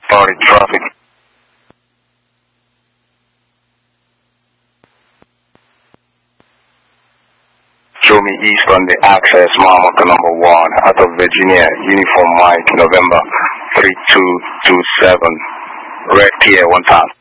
Sorry, traffic. Show me east on the access, Mama to number 1, out of Virginia, Uniform Mike, November 3227. Red here, 1 time.